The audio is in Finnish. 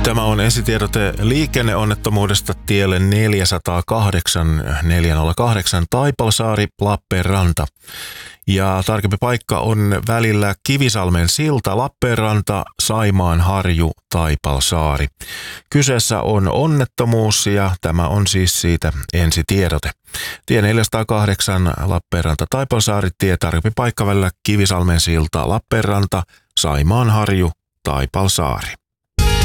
Tämä on esitiedote liikenneonnettomuudesta tielle 408 Taipalsaari, Lappeenranta. Ja tarkempi paikka on välillä Kivisalmen silta, Lappeenranta, Saimaanharju, Taipalsaari. Kyseessä on onnettomuus ja tämä on siis siitä ensitiedote. Tie 408 Lappeenranta, Taipalsaari, tie tarkempi paikka välillä Kivisalmen silta, Lappeenranta, Saimaanharju, Taipalsaari.